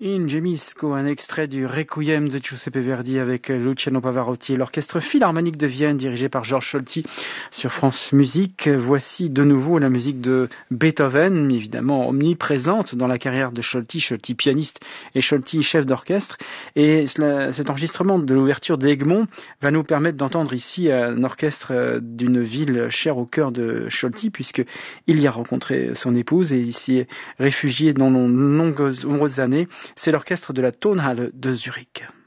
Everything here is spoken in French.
In Gemisco, un extrait du Requiem de Giuseppe Verdi avec Luciano Pavarotti et l'Orchestre Philharmonique de Vienne dirigé par Georges Scholti sur France Musique. Voici de nouveau la musique de Beethoven, évidemment omniprésente dans la carrière de Scholti, Scholti pianiste et Scholti chef d'orchestre. Et cet enregistrement de l'ouverture d'Egmont va nous permettre d'entendre ici un orchestre d'une ville chère au cœur de Scholti, puisqu'il y a rencontré son épouse et il s'y est réfugié dans de nombreuses années. C'est l'orchestre de la Tonhalle de Zurich.